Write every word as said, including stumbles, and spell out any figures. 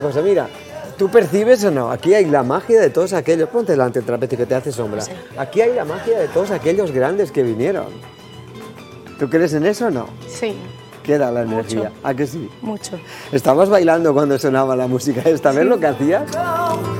José, mira, ¿tú percibes o no? Aquí hay la magia de todos aquellos... Ponte delante el trapecio que te hace sombra. Sí. Aquí hay la magia de todos aquellos grandes que vinieron. ¿Tú crees en eso o no? Sí. Queda la Mucho. energía. ¿A que sí? Mucho. Estabas bailando cuando sonaba la música esta. ¿Ves lo que hacías?